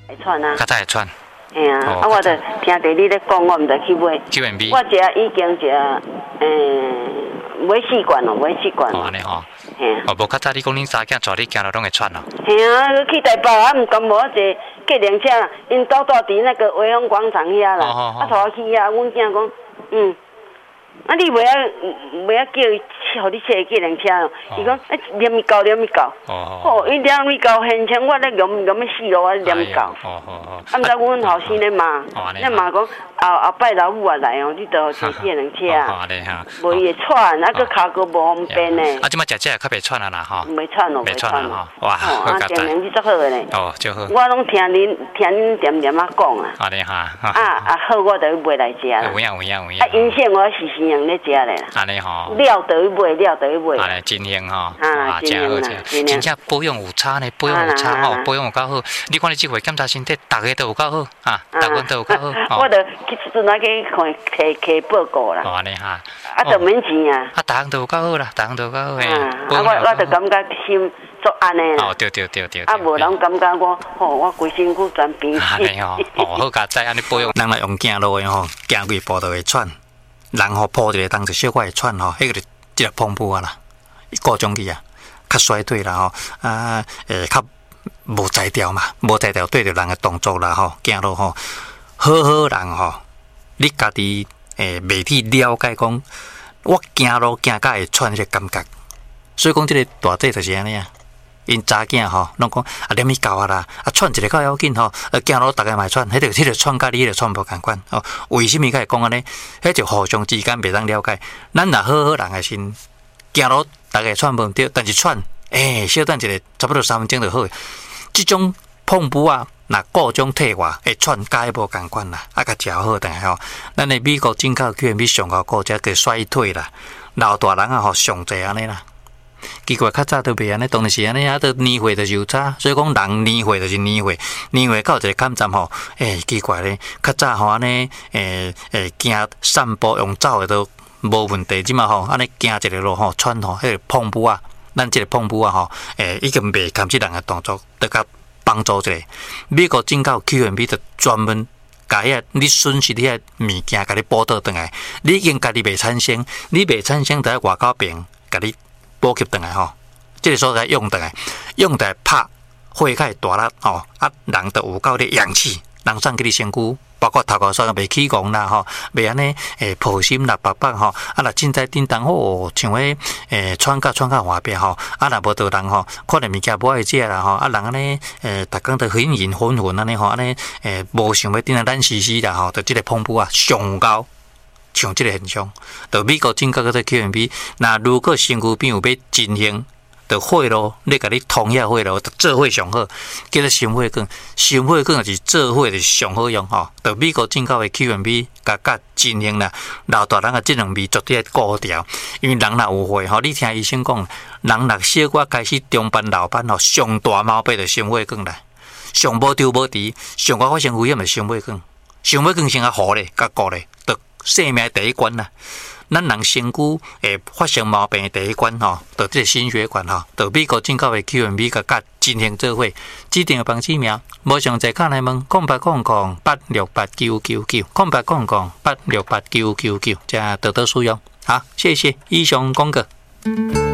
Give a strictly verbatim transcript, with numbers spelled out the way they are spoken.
会喘啊。 较早会喘。 嘿啊，啊，我着听着你咧讲，我毋着去买。 Q M B。 我食已经食，诶，买四罐咯，买四罐。 哦，安尼吼。 嘿啊。 哦，无较早你讲恁三囝带你行路拢会喘咯。 嘿啊，去台北啊，毋甘无一个计程车，因兜住伫那个威风广场遐啦。哦哦。啊，带我去遐，阮囝讲，嗯。啊！你袂晓袂晓叫伊，互你坐计程车哦。伊讲，哎，念咪高，念咪高。哦哦。伊念咪高，现前我咧念念咪死咯，我念咪高。哦哦哦。啊，毋知阮后生咧骂，咧骂讲后后摆老母啊来哦，你着坐计程车啊。安尼哈。无伊会喘，啊，佮骹骨无方便呢。 啊，即摆食食较袂喘啊啦吼。 袂喘咯，袂喘咯。哇，好佳哉。啊，定你足好诶咧。 哦，足好。 我拢听恁听恁点点啊讲啊。 安尼哈。 啊啊好，我着去买来食啦。 有影有影有影。 啊，因线我时时用咧食咧。 安尼吼， 料得去买，料得去买。 安尼真香吼， 啊，真好真真正保养有差呢，保养有差吼，保养有够好。你看你即回检查身体，逐个都有够好，啊，逐个都有够好。 我着去即阵仔去看摕摕报告啦。 哦，安尼哈。 啊，着免钱啊。 啊，逐项都有够好啦，逐项都有够好诶。啊， 我我着感觉心足安尼啦。 哦，对对对对。 啊，无人感觉我，吼，我规身躯全平。 安尼吼，哦，好佳哉，安尼保养。人来用行路诶吼，行几步就会喘。人吼抱一个当一小可会喘吼，迄个就即个碰布啊啦，各种去啊，较衰退啦吼，啊诶较无才调嘛，无才调对着人诶动作啦吼，行路吼，好好人吼，你家己诶袂去了解讲，我行路行甲会喘迄个感觉，所以讲即个大体就是安尼啊。因查囝吼，拢讲啊，念咪够啊啦，啊喘一个较要紧吼，啊行路逐个嘛喘，迄个迄个喘甲你迄个喘无共款哦。为什么甲会讲安尼？迄就互相之间袂当了解。咱若好好人诶心，行路逐个喘无对，但是喘，诶、欸，小等一个差不多三分钟就好。即种碰布啊，若各种体外会喘，甲迄无共款啦，啊，甲食好等下吼。咱诶美国进口 Q M B 上高国家个衰退啦，老大人啊吼上济安尼啦。奇怪，较早都袂安尼，当然是安尼啊。到年岁就是有差，所以讲人年岁就是年岁，年岁到一个坎站吼，诶、欸，奇怪咧，较早吼安尼，诶、欸、诶，行散步用走的都无问题，即嘛吼，安尼行一个路吼，喘吼，迄个碰布啊，咱即个碰布啊吼，诶、欸，已经袂禁止人的动作，得甲帮助一下。美国进口 Q M B 就专门。甲遐你损失遐物件，甲你补倒转来，你已经家己袂产生，你袂产生在外口边，甲你。补给转来吼，即、这个所在用转来，用来拍火较会大力吼，啊人就有够咧氧气，人送去你身躯，包括头壳刷袂起戆啦吼，袂安尼诶抱心啦白白吼，啊若凊彩叮当吼，像迄诶喘甲喘甲换边吼，啊若无着人吼，看到物件无爱食啦吼，啊人安尼诶逐工都晕晕混混安尼吼，安尼诶无想要叮当懒兮兮啦吼，就即个碰布啊上高。像即个现象，就美国进口嗰个 Q M B， 那如果身躯边有要进行，就火咯，你甲你通遐火咯，就做火上好，叫做心火管，心火管就是做火就是上好用吼。就美国进口的 Q M B， 甲甲进行啦，老大人啊，即两味绝对顾掉，因为人若有火吼，你听医生讲，人若小可开始中班老班吼，上大毛病就心火管啦，上无丢无敌，上快发生危险的心火管，心火管先较好咧，较顾咧。生命第一关啦，咱人身躯会发生毛病的第一关吼，就即个心血管吼，就美国进口的 Q M B 甲甲进行做伙，指定的房子名，无详细看来问，空八空空八六八九九九，空八空空八六八九九九，加多多使用，好，谢谢以上广告。